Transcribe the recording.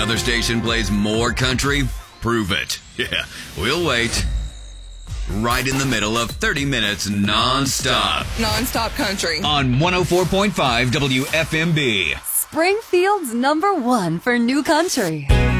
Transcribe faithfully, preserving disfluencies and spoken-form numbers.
another station plays more country, prove it. Yeah, we'll wait. Right in the middle of thirty minutes non-stop. Non-stop country. On one oh four point five W F M B. Springfield's number one for new country.